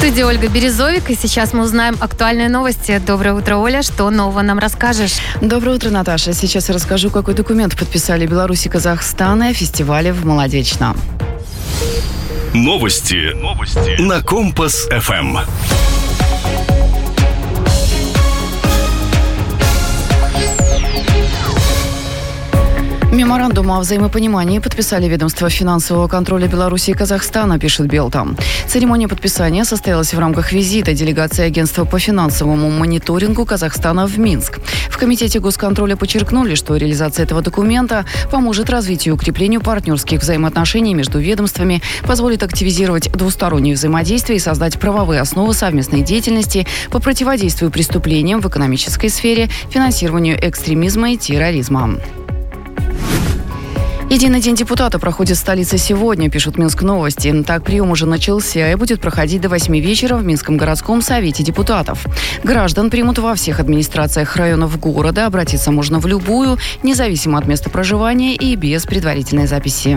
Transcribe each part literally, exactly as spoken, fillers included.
студии Ольга Березовик, и сейчас мы узнаем актуальные новости. Доброе утро, Оля. Что нового нам расскажешь? Доброе утро, Наташа. Сейчас я расскажу, какой документ подписали Беларусь и Казахстан о фестивале в Молодечно. Новости. Новости. На Компас эф эм. Меморандум о взаимопонимании подписали ведомства финансового контроля Беларуси и Казахстана, пишет Белта. Церемония подписания состоялась в рамках визита делегации агентства по финансовому мониторингу Казахстана в Минск. В Комитете госконтроля подчеркнули, что реализация этого документа поможет развитию и укреплению партнерских взаимоотношений между ведомствами, позволит активизировать двустороннее взаимодействие и создать правовые основы совместной деятельности по противодействию преступлениям в экономической сфере, финансированию экстремизма и терроризма. Единый день депутата проходит в столице сегодня, пишут Минск новости. Так, прием уже начался и будет проходить до восьми вечера в Минском городском совете депутатов. Граждан примут во всех администрациях районов города. Обратиться можно в любую, независимо от места проживания и без предварительной записи.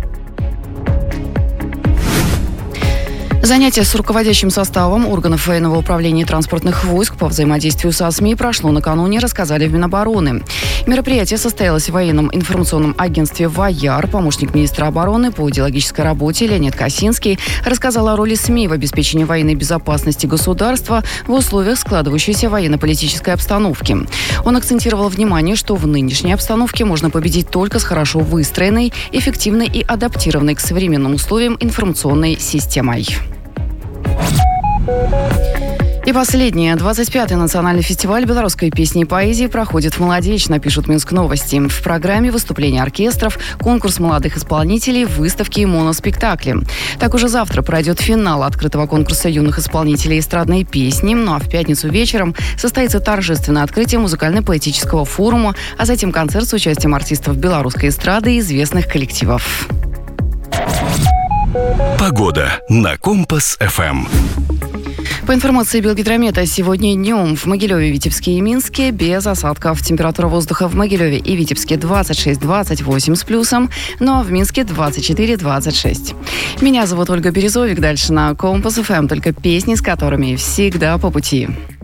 Занятие с руководящим составом органов военного управления транспортных войск по взаимодействию со СМИ прошло накануне, рассказали в Минобороны. Мероприятие состоялось в военном информационном агентстве «Вояр». Помощник министра обороны по идеологической работе Леонид Косинский рассказал о роли СМИ в обеспечении военной безопасности государства в условиях складывающейся военно-политической обстановки. Он акцентировал внимание, что в нынешней обстановке можно победить только с хорошо выстроенной, эффективной и адаптированной к современным условиям информационной системой. И последнее. двадцать пятый национальный фестиваль белорусской песни и поэзии проходит в Молодечно, пишут Минск новости. В программе выступления оркестров, конкурс молодых исполнителей, выставки и моноспектакли. Так уже завтра пройдет финал открытого конкурса юных исполнителей эстрадной песни. Ну а в пятницу вечером состоится торжественное открытие музыкально-поэтического форума, а затем концерт с участием артистов белорусской эстрады и известных коллективов. Погода на Компас эф эм. По информации Белгидромета, сегодня днем в Могилеве, Витебске и Минске без осадков. Температура воздуха в Могилеве и Витебске двадцать шесть - двадцать восемь с плюсом, ну а в Минске двадцать четыре - двадцать шесть. Меня зовут Ольга Березовик. Дальше на Компас эф эм только песни, с которыми всегда по пути.